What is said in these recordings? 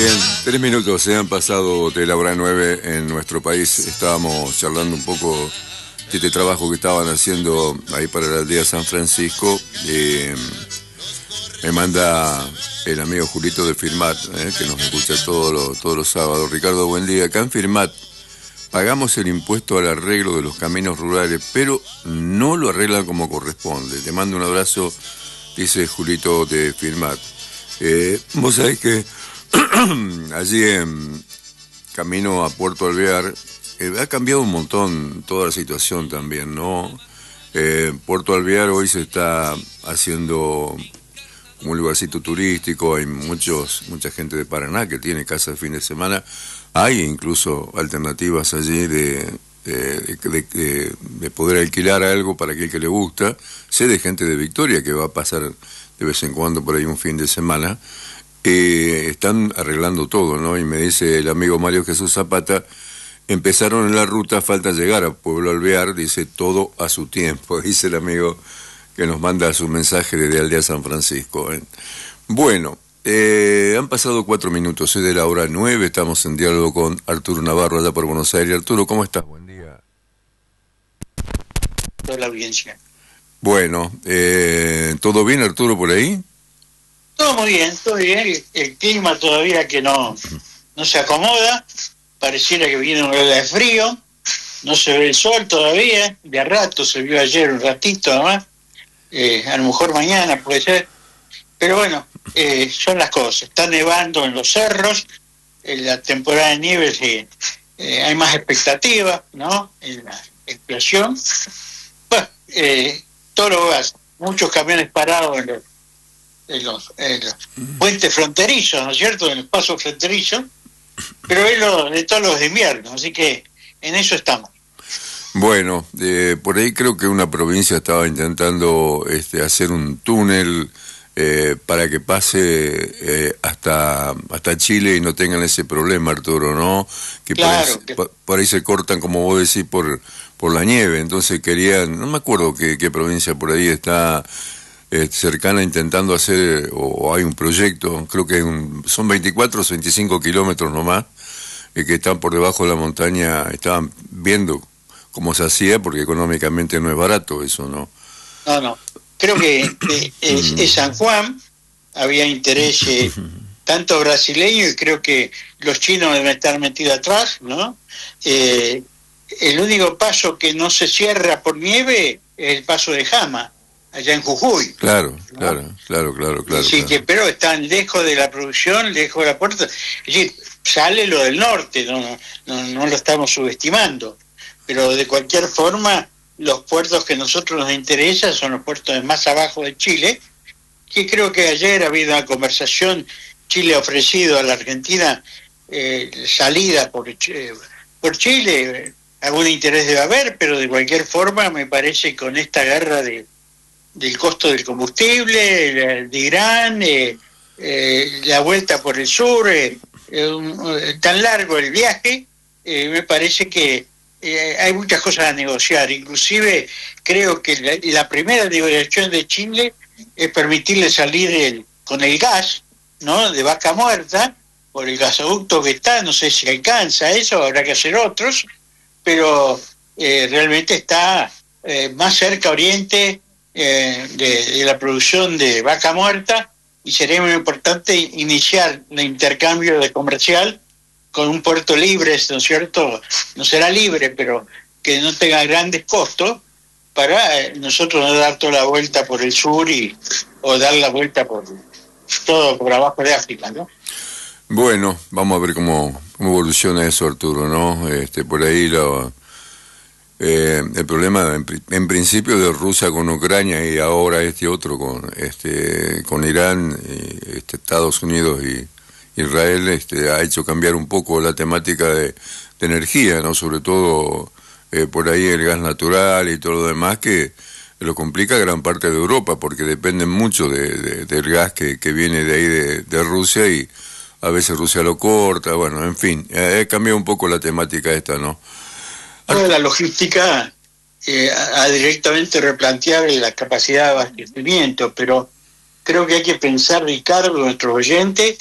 Bien, 3 minutos se han pasado de la hora 9 en nuestro país. Estábamos charlando un poco de este trabajo que estaban haciendo ahí para la aldea San Francisco. Me manda el amigo Julito de Firmat, que nos escucha todos los sábados. Ricardo, buen día. Acá en Firmat pagamos el impuesto al arreglo de los caminos rurales, pero no lo arreglan como corresponde. Te mando un abrazo, dice Julito de Firmat. Vos sabés que allí en camino a Puerto Alvear ha cambiado un montón toda la situación también, ¿no? Puerto Alvear hoy se está haciendo como un lugarcito turístico, hay mucha gente de Paraná que tiene casa de fin de semana, hay incluso alternativas allí de poder alquilar algo para aquel que le gusta. Sé de gente de Victoria que va a pasar de vez en cuando por ahí un fin de semana. Están arreglando todo, ¿no? Y me dice el amigo Mario Jesús Zapata, empezaron en la ruta, falta llegar a Pueblo Alvear, dice todo a su tiempo, dice el amigo que nos manda su mensaje desde Aldea San Francisco. Bueno, han pasado 4 minutos, es de la hora 9, estamos en diálogo con Arturo Navarro allá por Buenos Aires. Arturo, ¿cómo estás? Buen día. Toda la audiencia. Bueno, ¿todo bien, Arturo, por ahí? Todo muy bien, todo bien. El clima todavía que no se acomoda, pareciera que viene una ola de frío, no se ve el sol todavía, de a rato se vio ayer un ratito además, a lo mejor mañana puede ser, pero bueno, son las cosas. Está nevando en los cerros, en la temporada de nieve hay más expectativa, ¿no? En la explosión. Bueno, todo lo que pasa, muchos camiones parados en los puentes fronterizos, ¿no es cierto?, en los pasos fronterizos, pero es de todos los de invierno, así que en eso estamos. Bueno, por ahí creo que una provincia estaba intentando hacer un túnel para que pase hasta Chile y no tengan ese problema, Arturo, ¿no? Que claro, por ahí se cortan, como vos decís, por la nieve. Entonces querían, no me acuerdo qué provincia por ahí está cercana intentando hacer, o hay un proyecto, creo que son 24 o 25 kilómetros nomás, que están por debajo de la montaña. Estaban viendo cómo se hacía, porque económicamente no es barato eso, ¿no? No. Creo que es San Juan, había interés tanto brasileño, y creo que los chinos deben estar metidos atrás, ¿no? El único paso que no se cierra por nieve es el paso de Jama, allá en Jujuy. Claro, ¿no? claro. Así que, pero están lejos de la producción, lejos de la puerta. Es decir, sale lo del norte, no lo estamos subestimando, pero de cualquier forma los puertos que a nosotros nos interesan son los puertos de más abajo de Chile, que creo que ayer ha habido una conversación. Chile ha ofrecido a la Argentina salida por Chile, algún interés debe haber, pero de cualquier forma me parece que con esta guerra del costo del combustible, de Irán, la vuelta por el sur, tan largo el viaje, me parece que hay muchas cosas a negociar. Inclusive creo que la primera negociación de Chile es permitirle salir con el gas, ¿no?, de Vaca Muerta, por el gasoducto que está. No sé si alcanza eso, habrá que hacer otros, pero realmente está más cerca Oriente de la producción de Vaca Muerta, y sería muy importante iniciar el intercambio de comercial con un puerto libre, ¿no es cierto? No será libre, pero que no tenga grandes costos, para nosotros no dar toda la vuelta por el sur o dar la vuelta por abajo de África, ¿no? Bueno, vamos a ver cómo evoluciona eso, Arturo, ¿no? Por ahí el problema en principio de Rusia con Ucrania, y ahora otro con Irán, Estados Unidos y Israel, ha hecho cambiar un poco la temática de energía, ¿no? Sobre todo por ahí el gas natural y todo lo demás, que lo complica a gran parte de Europa, porque dependen mucho del gas que viene de ahí de Rusia, y a veces Rusia lo corta. Bueno, en fin, ha cambiado un poco la temática esta, ¿no? La logística a directamente replantear la capacidad de abastecimiento, pero creo que hay que pensar, Ricardo, nuestros oyentes,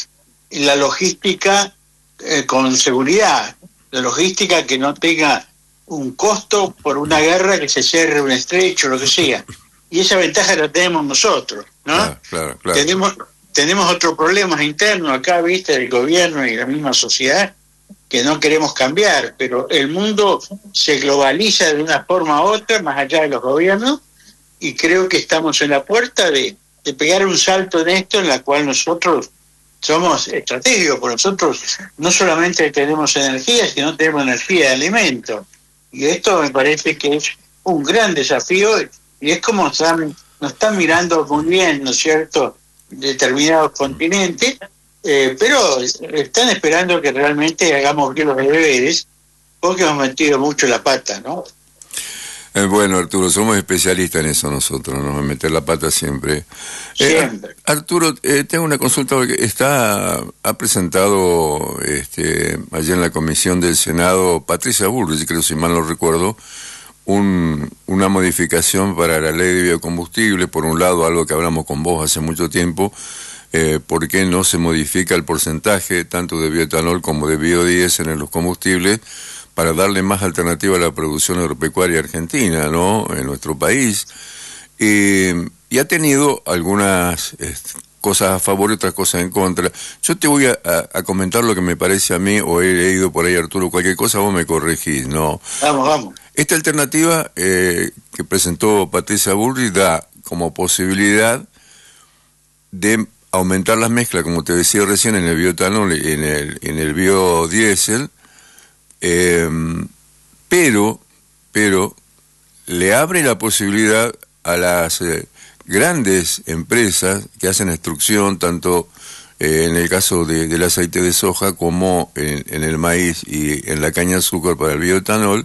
la logística con seguridad, la logística que no tenga un costo por una guerra, que se cierre un estrecho, lo que sea. Y esa ventaja la tenemos nosotros, ¿no? Claro. Tenemos otros problemas internos acá, viste, del gobierno y la misma sociedad, que no queremos cambiar, pero el mundo se globaliza de una forma u otra, más allá de los gobiernos, y creo que estamos en la puerta de pegar un salto en esto, en la cual nosotros somos estratégicos, porque nosotros no solamente tenemos energía, sino tenemos energía de alimento. Y esto me parece que es un gran desafío, y es como nos están mirando muy bien, ¿no es cierto?, determinados continentes, pero están esperando que realmente hagamos bien los deberes, porque hemos metido mucho la pata, ¿no? Bueno, Arturo, somos especialistas en eso nosotros, ¿no? En meter la pata siempre. Siempre. Arturo, tengo una consulta, porque ha presentado allá en la comisión del Senado Patricia Bullrich, creo, si mal no recuerdo, una modificación para la ley de biocombustible. Por un lado, algo que hablamos con vos hace mucho tiempo, ¿por qué no se modifica el porcentaje tanto de bioetanol como de biodiesel en los combustibles, para darle más alternativa a la producción agropecuaria argentina, ¿no?, en nuestro país? Y ha tenido algunas cosas a favor y otras cosas en contra. Yo te voy a comentar lo que me parece a mí, o he leído por ahí, Arturo, cualquier cosa vos me corregís, ¿no? Vamos. Esta alternativa que presentó Patricia Bullrich da como posibilidad de aumentar las mezclas, como te decía recién, en el bioetanol y en el biodiesel, pero le abre la posibilidad a las grandes empresas que hacen extrusión, tanto en el caso del aceite de soja como en el maíz y en la caña de azúcar para el bioetanol,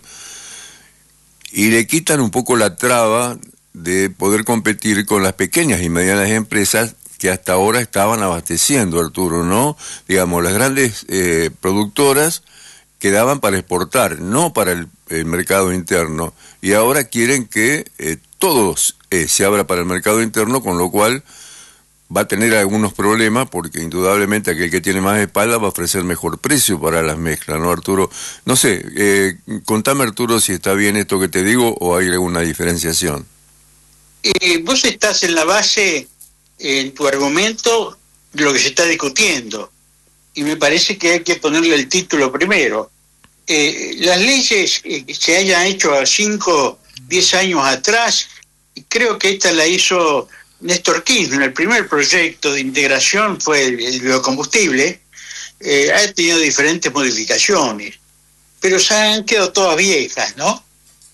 y le quitan un poco la traba de poder competir con las pequeñas y medianas empresas que hasta ahora estaban abasteciendo, Arturo, ¿no? Digamos, las grandes productoras quedaban para exportar, no para el mercado interno, y ahora quieren que todo se abra para el mercado interno, con lo cual va a tener algunos problemas, porque indudablemente aquel que tiene más espalda va a ofrecer mejor precio para las mezclas, ¿no, Arturo? No sé, contame, Arturo, si está bien esto que te digo o hay alguna diferenciación. Vos estás en la base, en tu argumento, de lo que se está discutiendo, y me parece que hay que ponerle el título primero. Las leyes que se hayan hecho a 5, 10 años atrás, creo que esta la hizo Néstor Kirchner. El primer proyecto de integración fue el biocombustible. Ha tenido diferentes modificaciones, pero se han quedado todas viejas, ¿no?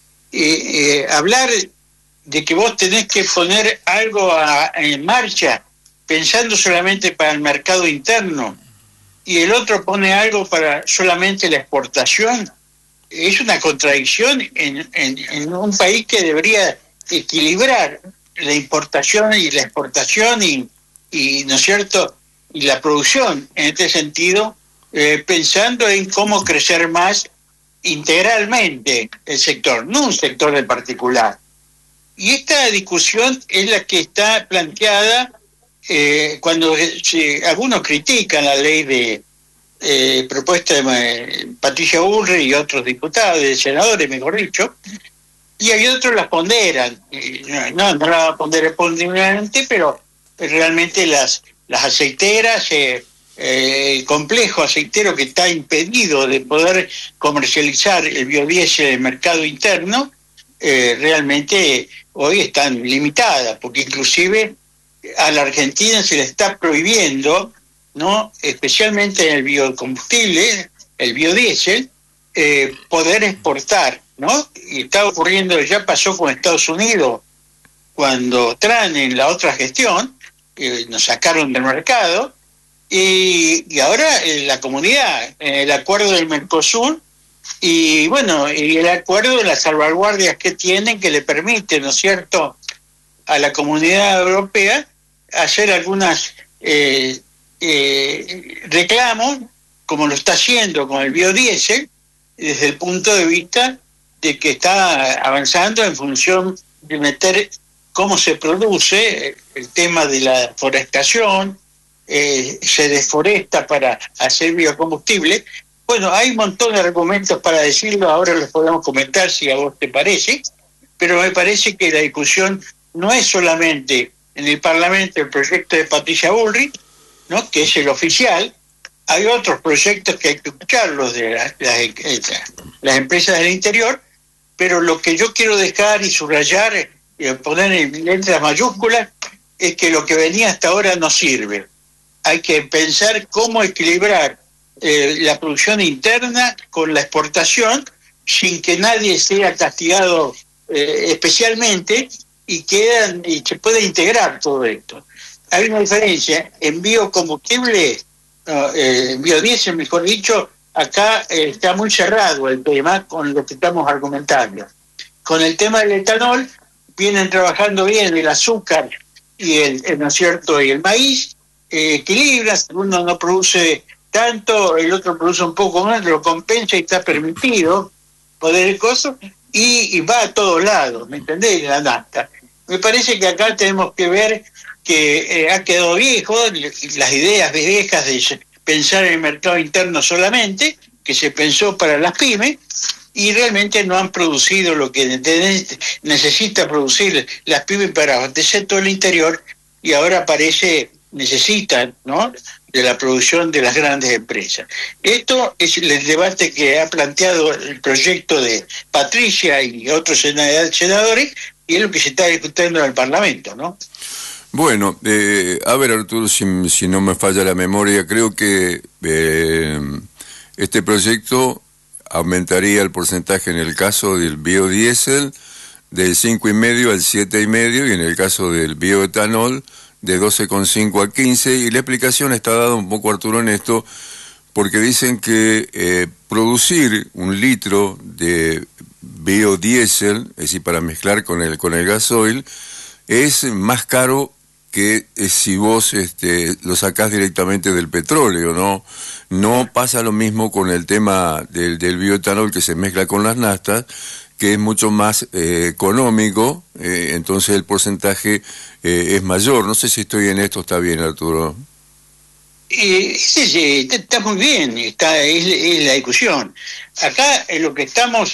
Hablar de que vos tenés que poner algo en marcha pensando solamente para el mercado interno, y el otro pone algo para solamente la exportación, es una contradicción en un país que debería equilibrar la importación y la exportación y ¿no es cierto?, y la producción en este sentido, pensando en cómo crecer más integralmente el sector, no un sector en particular. Y esta discusión es la que está planteada cuando algunos critican la ley de propuesta de Patricia Bullrich y otros diputados, de senadores, mejor dicho, y hay otros las ponderan. No la ponderan ponderante, pero realmente las aceiteras, el complejo aceitero que está impedido de poder comercializar el biodiesel en el mercado interno, realmente hoy están limitadas, porque inclusive a la Argentina se le está prohibiendo, ¿no?, especialmente en el biocombustible, el biodiesel, poder exportar, ¿no? Y está ocurriendo, ya pasó con Estados Unidos, cuando Trump en la otra gestión nos sacaron del mercado, y ahora la comunidad, el acuerdo del Mercosur, y bueno, y el acuerdo de las salvaguardias que tienen, que le permiten, ¿no es cierto?, a la comunidad europea hacer algunas reclamos, como lo está haciendo con el biodiesel, desde el punto de vista de que está avanzando en función de meter cómo se produce, el tema de la forestación, se deforesta para hacer biocombustible. Bueno, hay un montón de argumentos para decirlo, ahora los podemos comentar si a vos te parece, pero me parece que la discusión no es solamente en el Parlamento el proyecto de Patricia Bullrich, ¿no?, que es el oficial. Hay otros proyectos que hay que escucharlos de las empresas del interior, pero lo que yo quiero dejar y subrayar, poner en letras mayúsculas, es que lo que venía hasta ahora no sirve. Hay que pensar cómo equilibrar la producción interna con la exportación sin que nadie sea castigado especialmente y se pueda integrar todo esto. Hay una diferencia en biocombustible, en biodiesel, mejor dicho. Acá está muy cerrado el tema con lo que estamos argumentando. Con el tema del etanol vienen trabajando bien el azúcar y ¿no es cierto?, y el maíz, equilibra, uno no produce tanto, el otro produce un poco más, lo compensa y está permitido poder el costo, y va a todos lados, ¿me entendés?, la nafta. Me parece que acá tenemos que ver que ha quedado viejo, las ideas viejas de pensar en el mercado interno solamente, que se pensó para las pymes, y realmente no han producido lo que necesita producir las pymes para abastecer todo el interior, y ahora necesitan, ¿no?, de la producción de las grandes empresas. Esto es el debate que ha planteado el proyecto de Patricia y otros senadores, y es lo que se está discutiendo en el Parlamento, ¿no? Bueno, a ver, Arturo, si no me falla la memoria, creo que este proyecto aumentaría el porcentaje en el caso del biodiesel del 5,5 al 7,5, y en el caso del bioetanol de 12,5 a 15, y la explicación está dada un poco, Arturo, en esto, porque dicen que producir 1 litro de biodiesel, es decir, para mezclar con el gasoil, es más caro que si vos lo sacás directamente del petróleo, no pasa lo mismo con el tema del bioetanol, que se mezcla con las naftas, que es mucho más económico, entonces el porcentaje es mayor. No sé si estoy en esto, está bien, Arturo. Sí, está muy bien, es la discusión. Acá lo que estamos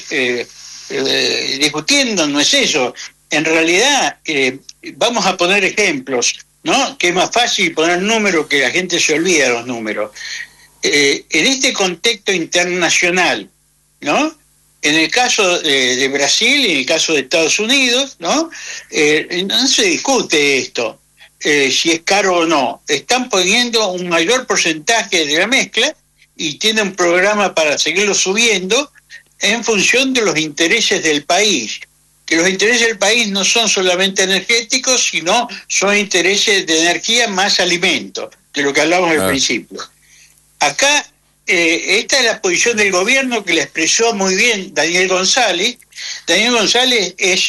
discutiendo no es eso. En realidad, vamos a poner ejemplos, ¿no?, que es más fácil poner números, que la gente se olvida de los números. En este contexto internacional, ¿no?, en el caso de Brasil y en el caso de Estados Unidos, ¿no?, no se discute esto, si es caro o no. Están poniendo un mayor porcentaje de la mezcla y tienen un programa para seguirlo subiendo en función de los intereses del país. Que los intereses del país no son solamente energéticos, sino son intereses de energía más alimentos, de lo que hablamos al principio. Acá, esta es la posición del gobierno, que la expresó muy bien Daniel González. Daniel González es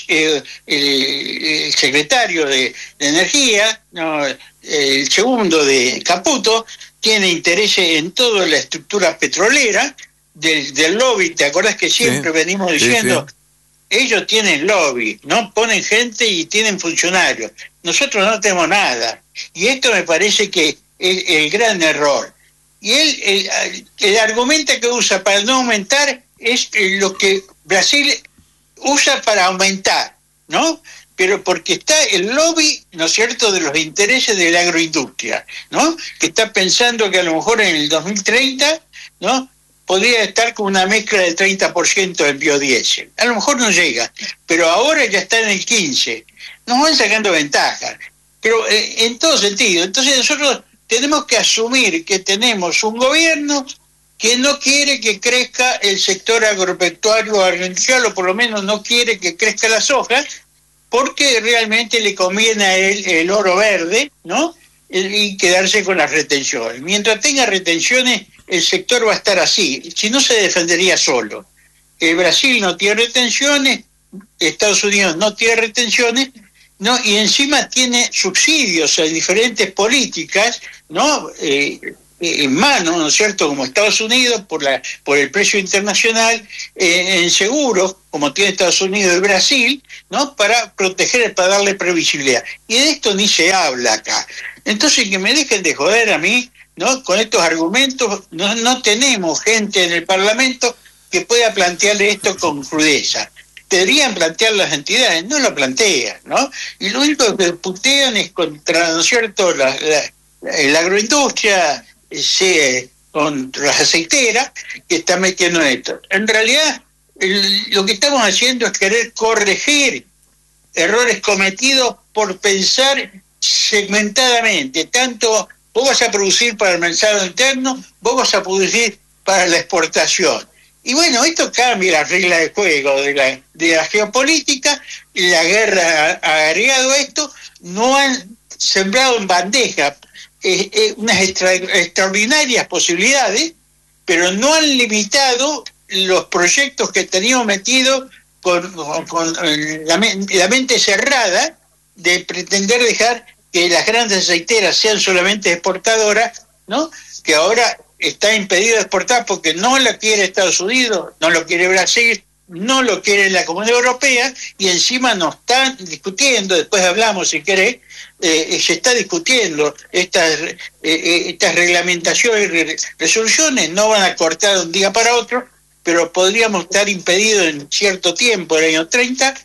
el secretario de Energía, ¿no?, el segundo de Caputo, tiene intereses en toda la estructura petrolera, del lobby. ¿Te acordás que siempre venimos diciendo? Sí. Ellos tienen lobby, no ponen gente y tienen funcionarios. Nosotros no tenemos nada. Y esto me parece que es el gran error. Y el argumento que usa para no aumentar es lo que Brasil usa para aumentar, ¿no? Pero porque está el lobby, ¿no es cierto?, de los intereses de la agroindustria, ¿no?, que está pensando que a lo mejor en el 2030, ¿no?, podría estar con una mezcla del 30% del biodiesel. A lo mejor no llega, pero ahora ya está en el 15%. Nos van sacando ventajas, pero en todo sentido. Entonces nosotros tenemos que asumir que tenemos un gobierno que no quiere que crezca el sector agropecuario argentino, o por lo menos no quiere que crezca la soja, porque realmente le conviene a él el oro verde, ¿no?, y quedarse con las retenciones. Mientras tenga retenciones, el sector va a estar así, si no se defendería solo. Brasil no tiene retenciones, Estados Unidos no tiene retenciones, ¿no?, y encima tiene subsidios a diferentes políticas, ¿no?, en mano, ¿no es cierto?, como Estados Unidos por el precio internacional, en seguros, como tiene Estados Unidos y Brasil, ¿no?, para proteger, para darle previsibilidad. Y de esto ni se habla acá. Entonces que me dejen de joder a mí, ¿no? Con estos argumentos, no tenemos gente en el Parlamento que pueda plantearle esto con crudeza. Deberían plantear las entidades, no lo plantean, ¿no? Y lo único que putean es contra, ¿no es cierto?, la agroindustria, contra las aceiteras, que está metiendo en esto. En realidad, lo que estamos haciendo es querer corregir errores cometidos por pensar segmentadamente. Tanto vos vas a producir para el mercado interno, vos vas a producir para la exportación. Y bueno, esto cambia la regla de juego de la geopolítica, y la guerra agregado a esto, no han sembrado en bandeja unas extraordinarias posibilidades, pero no han limitado los proyectos que teníamos metidos con la mente cerrada de pretender dejar que las grandes aceiteras sean solamente exportadoras, ¿no? Que ahora está impedido exportar porque no la quiere Estados Unidos, no lo quiere Brasil, no lo quiere la Comunidad Europea, y encima nos están discutiendo, después hablamos si querés, se está discutiendo estas reglamentaciones y resoluciones, no van a cortar de un día para otro, pero podríamos estar impedidos en cierto tiempo, el año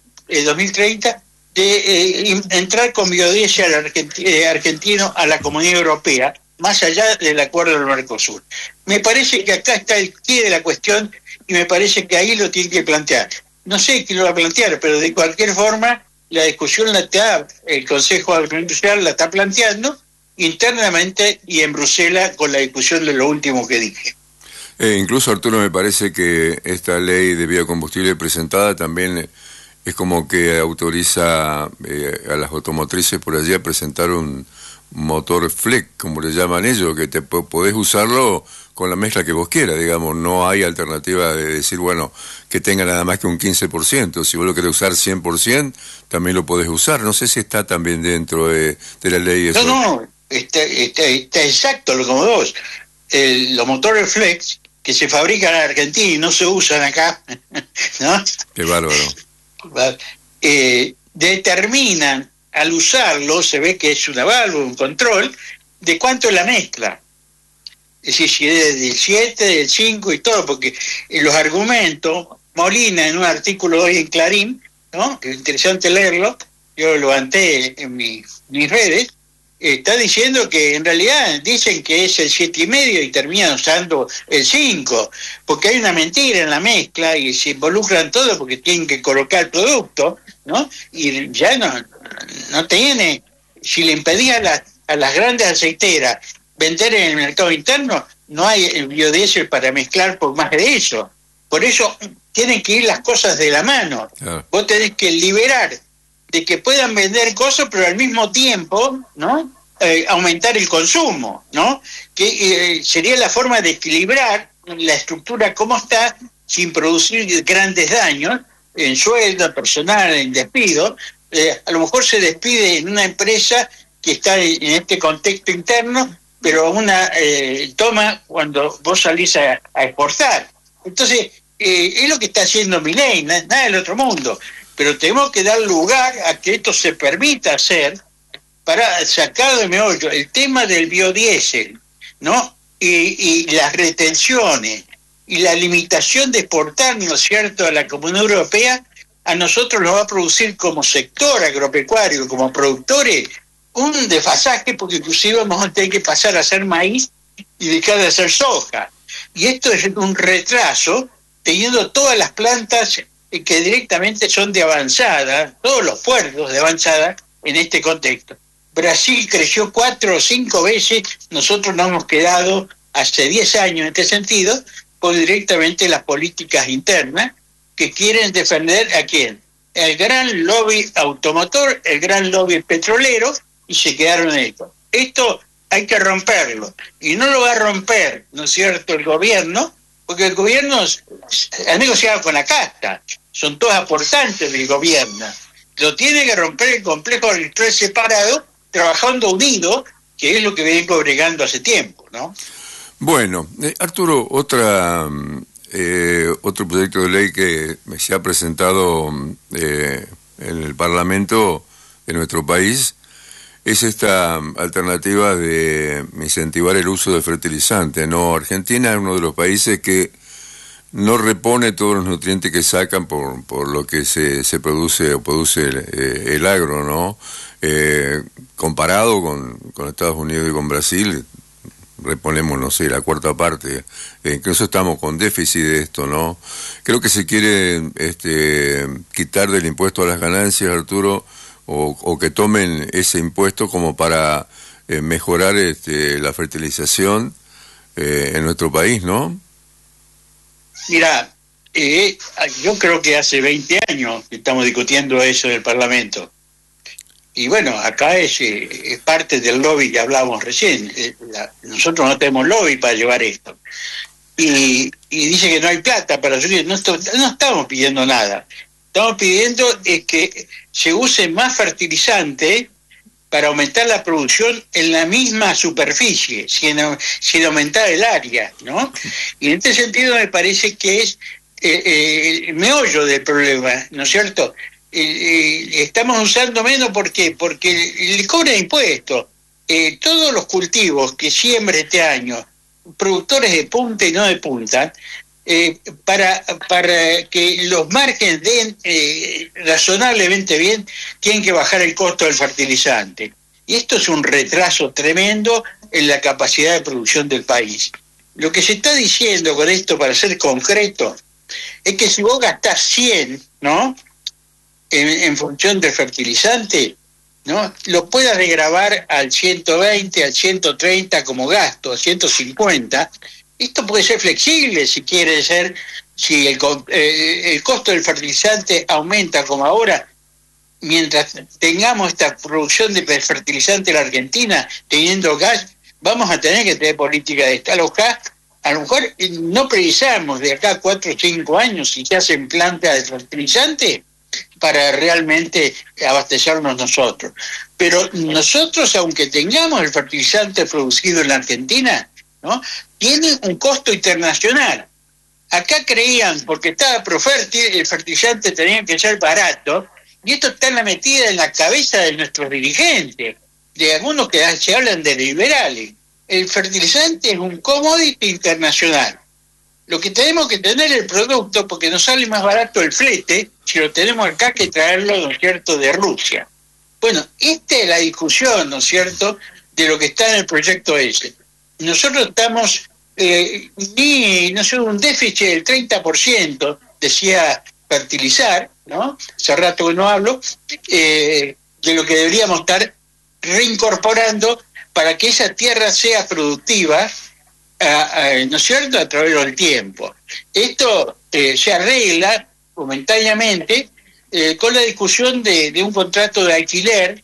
2030, de entrar con biodiesel argentino a la Comunidad Europea, más allá del acuerdo del Mercosur. Me parece que acá está el quid de la cuestión, y me parece que ahí lo tiene que plantear. No sé quién lo va a plantear, pero de cualquier forma la discusión el Consejo Agroindustrial la está planteando internamente y en Bruselas, con la discusión de lo último que dije. Incluso, Arturo, me parece que esta ley de biocombustible presentada también es como que autoriza a las automotrices por allí a presentar un motor flex, como le llaman ellos, que te podés usarlo con la mezcla que vos quieras, digamos. No hay alternativa de decir, bueno, que tenga nada más que un 15%. Si vos lo querés usar 100%, también lo podés usar. No sé si está también dentro de la ley eso. No, está exacto lo como vos. Los motores flex que se fabrican en Argentina y no se usan acá, ¿no? Qué bárbaro. Determinan, al usarlo, se ve que es una válvula, un control, de cuánto es la mezcla. Es decir, si es del 7, del 5 y todo, porque los argumentos, Molina en un artículo hoy en Clarín, ¿no?, que es interesante leerlo, yo lo levanté en mis redes, está diciendo que en realidad dicen que es el 7,5 y terminan usando el 5, porque hay una mentira en la mezcla y se involucran todos porque tienen que colocar el producto, ¿no? Y ya no tiene, si le impedía a las grandes aceiteras vender en el mercado interno, no hay biodiesel para mezclar por más de eso. Por eso tienen que ir las cosas de la mano. Vos tenés que liberar de que puedan vender cosas, pero al mismo tiempo, ¿no?, aumentar el consumo, ¿no? Que sería la forma de equilibrar la estructura como está, sin producir grandes daños en sueldo, personal, en despido. A lo mejor se despide en una empresa que está en este contexto interno, pero una toma cuando vos salís a exportar. Entonces, es lo que está haciendo Milei, nada del otro mundo. Pero tenemos que dar lugar a que esto se permita hacer para sacar de meollo el tema del biodiesel, ¿no? Y las retenciones y la limitación de exportar, ¿no es cierto?, a la Comunidad Europea, a nosotros nos va a producir como sector agropecuario, como productores, un desfasaje, porque inclusive vamos a tener que pasar a hacer maíz y dejar de hacer soja. Y esto es un retraso, teniendo todas las plantas que directamente son de avanzada, todos los puertos de avanzada en este contexto. Brasil creció 4 o 5 veces, nosotros nos hemos quedado hace 10 años en este sentido, por directamente las políticas internas que quieren defender ¿a quién? El gran lobby automotor, el gran lobby petrolero, y se quedaron en esto. Esto hay que romperlo, y no lo va a romper, ¿no es cierto?, el gobierno, porque el gobierno ha negociado con la casta, son todos aportantes del gobierno. Lo tiene que romper el complejo agrícola separado, trabajando unido, que es lo que vengo bregando hace tiempo, ¿no? Bueno, Arturo, otro proyecto de ley que se ha presentado en el Parlamento de nuestro país es esta alternativa de incentivar el uso de fertilizantes, ¿no? Argentina es uno de los países que no repone todos los nutrientes que sacan por lo que se produce o produce el agro, ¿no? Comparado con Estados Unidos y con Brasil, reponemos, no sé, la cuarta parte. Incluso estamos con déficit de esto, ¿no? Creo que se quiere quitar del impuesto a las ganancias, Arturo, o que tomen ese impuesto como para mejorar la fertilización en nuestro país, ¿no? Mira, yo creo que hace 20 años que estamos discutiendo eso en el Parlamento. Y bueno, acá es parte del lobby que hablábamos recién. Nosotros no tenemos lobby para llevar esto. Y dice que no hay plata para subir. No estamos pidiendo nada. Estamos pidiendo que se use más fertilizante para aumentar la producción en la misma superficie, sin aumentar el área, ¿no? Y en este sentido me parece que es el meollo del problema, ¿no es cierto? Estamos usando menos, ¿por qué? Porque le cobran impuestos. Todos los cultivos que siembra este año, productores de punta y no de punta, para que los márgenes den razonablemente bien, tienen que bajar el costo del fertilizante. Y esto es un retraso tremendo en la capacidad de producción del país. Lo que se está diciendo con esto, para ser concreto, es que si vos gastás 100, ¿no?, en función del fertilizante, ¿no?, lo puedas regravar al 120, al 130 como gasto, al 150. Esto puede ser flexible si quiere ser, si el costo del fertilizante aumenta como ahora, mientras tengamos esta producción de fertilizante en la Argentina, teniendo gas, vamos a tener que tener política de esta. A lo mejor no precisamos de acá 4 o 5 años si se hacen plantas de fertilizante para realmente abastecernos nosotros. Pero nosotros, aunque tengamos el fertilizante producido en la Argentina, ¿no?, tiene un costo internacional. Acá creían, porque estaba Profértil, el fertilizante tenía que ser barato, y esto está metida en la cabeza de nuestros dirigentes, de algunos que se hablan de liberales. El fertilizante es un commodity internacional. Lo que tenemos que tener es el producto, porque nos sale más barato el flete si lo tenemos acá que traerlo, ¿no es cierto?, de Rusia. Bueno, esta es la discusión, ¿no es cierto?, de lo que está en el proyecto ese. Nosotros estamos, un déficit del 30%, decía fertilizar, ¿no?, hace rato que no hablo, de lo que deberíamos estar reincorporando para que esa tierra sea productiva, ¿no es cierto?, a través del tiempo. Esto se arregla momentáneamente con la discusión de un contrato de alquiler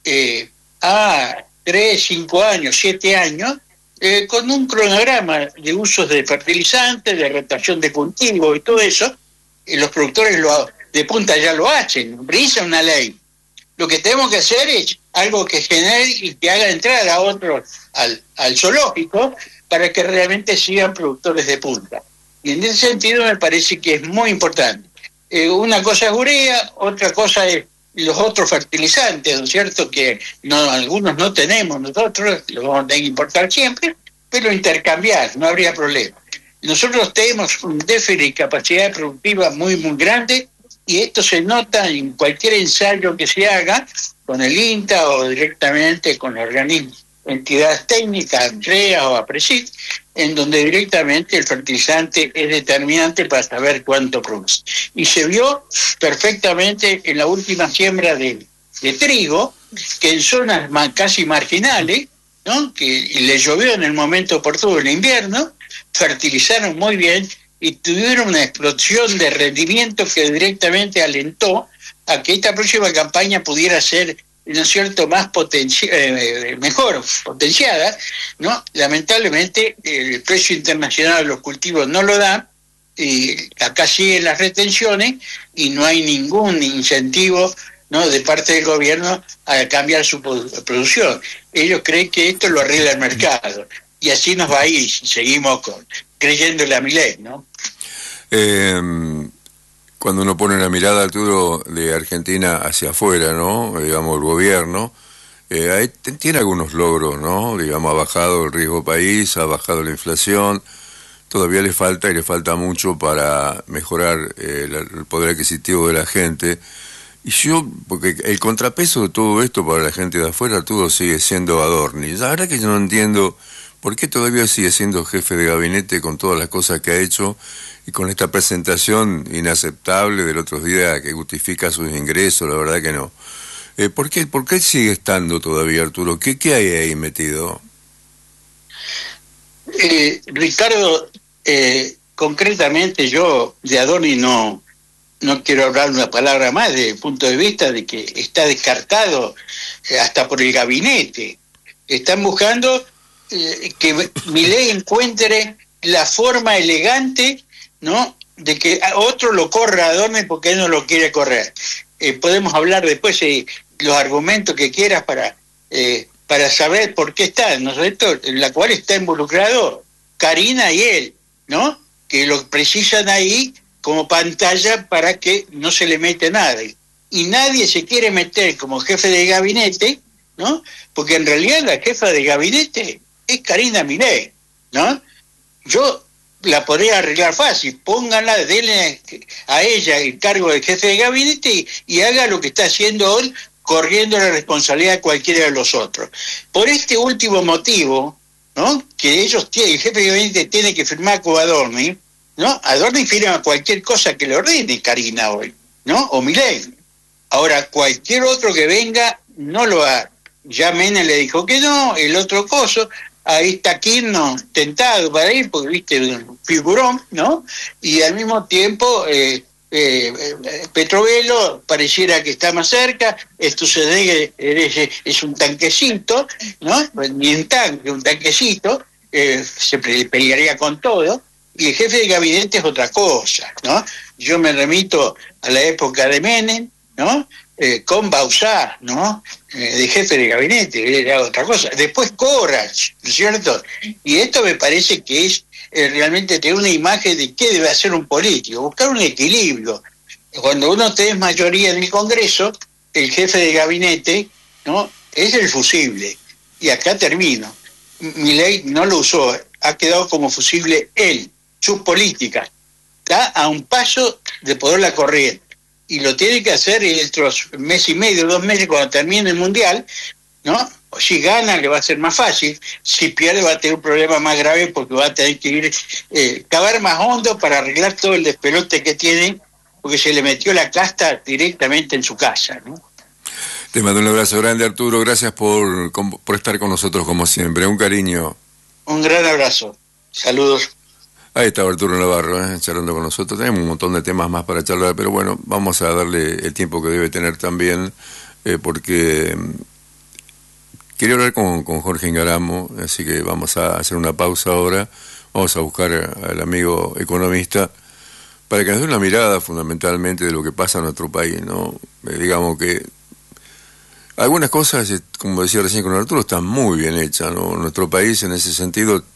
a 3, 5 años, 7 años, con un cronograma de usos de fertilizantes, de rotación de cultivo y todo eso. Los productores de punta ya lo hacen, precisa una ley. Lo que tenemos que hacer es algo que genere y que haga entrar a otros al zoológico para que realmente sigan productores de punta. Y en ese sentido me parece que es muy importante. Una cosa es urea, otra cosa es los otros fertilizantes, ¿no es cierto?, que algunos no tenemos nosotros, los vamos a tener que importar siempre, pero intercambiar, no habría problema. Nosotros tenemos un déficit de capacidad productiva muy, muy grande, y esto se nota en cualquier ensayo que se haga con el INTA o directamente con organismos, entidades técnicas, ANREA o APRESID, en donde directamente el fertilizante es determinante para saber cuánto produce. Y se vio perfectamente en la última siembra de trigo, que en zonas casi marginales, ¿no?, que le llovió en el momento oportuno en invierno, fertilizaron muy bien y tuvieron una explosión de rendimiento que directamente alentó a que esta próxima campaña pudiera ser, ¿no es cierto?, más mejor potenciada, ¿no? Lamentablemente el precio internacional de los cultivos no lo da, y acá siguen las retenciones y no hay ningún incentivo, ¿no?, de parte del gobierno a cambiar su producción. Ellos creen que esto lo arregla el mercado, y así nos va a ir si seguimos creyéndole a Milei, ¿no? Cuando uno pone la mirada, Arturo, de Argentina hacia afuera, ¿no?, digamos, el gobierno, tiene algunos logros, ¿no? Digamos, ha bajado el riesgo país, ha bajado la inflación, todavía le falta mucho para mejorar el poder adquisitivo de la gente. Y porque el contrapeso de todo esto para la gente de afuera, todo sigue siendo Adorni. La verdad que yo no entiendo por qué todavía sigue siendo jefe de gabinete con todas las cosas que ha hecho y con esta presentación inaceptable del otro día que justifica sus ingresos, la verdad que no. ¿Por qué sigue estando todavía, Arturo? ¿Qué hay ahí metido? Ricardo, concretamente yo de Adorni no quiero hablar una palabra más desde el punto de vista de que está descartado hasta por el gabinete. Están buscando que Milei encuentre la forma elegante, ¿no?, de que otro lo corra a Adorni porque él no lo quiere correr. Podemos hablar después los argumentos que quieras para saber por qué está, ¿no es cierto?, en la cual está involucrado Karina y él, ¿no?, que lo precisan ahí como pantalla para que no se le mete nada. Y nadie se quiere meter como jefe de gabinete, ¿no?, porque en realidad la jefa de gabinete es Karina Milei, ¿no? Yo la podría arreglar fácil, pónganla, denle a ella el cargo de jefe de gabinete y haga lo que está haciendo hoy, corriendo la responsabilidad de cualquiera de los otros. Por este último motivo, ¿no?, que ellos tienen, el jefe de gabinete tiene que firmar con Adorni, ¿no? Adorni firma cualquier cosa que le ordene Karina hoy, ¿no?, o Milei. Ahora, cualquier otro que venga, no lo hará. Ya Menem le dijo que no, el otro coso, ahí está Kirchner tentado para ir, porque viste, un figurón, ¿no? Y al mismo tiempo, Petrovelo pareciera que está más cerca, esto se debe, es un tanquecito, ¿no? Ni en tanque, un tanquecito, se pelearía con todo, y el jefe de gabinete es otra cosa, ¿no? Yo me remito a la época de Menem, ¿no?, con Bauzá, ¿no?, de jefe de gabinete, era otra cosa. Después Corach, ¿no es cierto? Y esto me parece que es realmente tener una imagen de qué debe hacer un político, buscar un equilibrio. Cuando uno tiene mayoría en el Congreso, el jefe de gabinete, ¿no?, es el fusible. Y acá termino. Milei no lo usó, ha quedado como fusible él, su política. Está a un paso de poderla correr. Y lo tiene que hacer dentro de un mes y medio, 2 meses, cuando termine el Mundial, ¿no? O si gana, le va a ser más fácil. Si pierde, va a tener un problema más grave porque va a tener que ir cavar más hondo para arreglar todo el despelote que tiene, porque se le metió la casta directamente en su casa, ¿no? Te mando un abrazo grande, Arturo. Gracias por estar con nosotros, como siempre. Un cariño. Un gran abrazo. Saludos. Ahí está Arturo Navarro, charlando con nosotros. Tenemos un montón de temas más para charlar, pero bueno, vamos a darle el tiempo que debe tener también, porque quería hablar con Jorge Ingaramo, así que vamos a hacer una pausa ahora. Vamos a buscar al amigo economista para que nos dé una mirada fundamentalmente de lo que pasa en nuestro país, ¿no? Digamos que algunas cosas, como decía recién con Arturo, están muy bien hechas, ¿no? Nuestro país en ese sentido